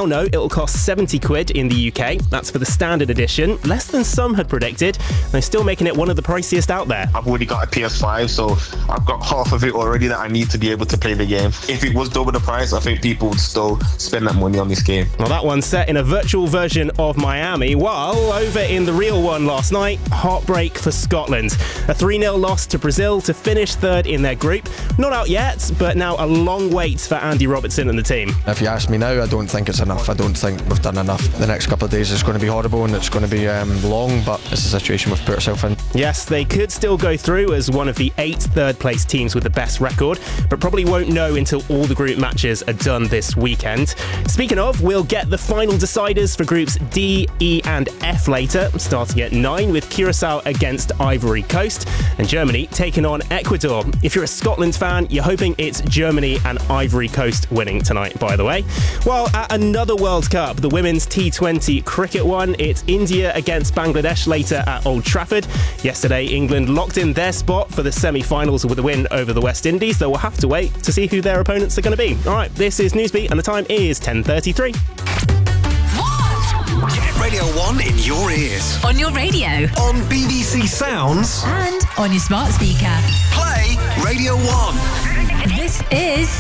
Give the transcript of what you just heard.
now know it'll cost 70 quid in the UK. That's for the standard edition, less than some had predicted. They're still making it one of the priciest out there. I've already got a PS5, so I've got half of it already that I need to be able to play the game. If it was double the price, I think people would still spend that money on this game. Well, that one's set in a virtual version of Miami, while over in the real one last night, heartbreak for Scotland. A 3-0 loss to Brazil to finish third in their group. Not out yet, but now a long wait for Andy Robertson and the team. If you ask me now, I don't think it's enough. I don't think we've done enough. The next couple of days is going to be horrible and it's going to be long, but it's a situation we've put ourselves in. Yes, they could still go through as one of the 8 third-place teams with the best record, but probably won't know until all the group matches are done this weekend. Speaking of, we'll get the final deciders for groups D, E and F later, starting at 9 with Curacao against Ivory Coast and Germany taking on Ecuador. If you're a Scotland fan, you're hoping it's Germany and Ivory Coast winning tonight, by the way. While at another World Cup, the women's T20 cricket one, it's India against Bangladesh later at Old Trafford. Yesterday, England locked in their spot for the semi-finals with a win over the West Indies, though we'll have to wait to see who their opponents are going to be. All right, this is Newsbeat and the time is 10:33. Get Radio 1 in your ears. On your radio. On BBC Sounds. And on your smart speaker. Play Radio 1. This is